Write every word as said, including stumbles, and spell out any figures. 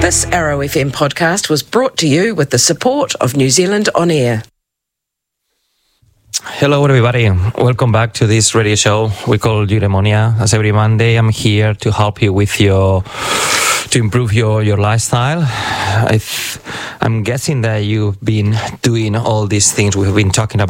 This Arrow F M podcast was brought to you with the support of New Zealand On Air. Hello everybody, welcome back to this radio show we call Eudaimonia. As every Monday, I'm here to help you with your, to improve your, your lifestyle. I th- I'm guessing that you've been doing all these things we've been talking about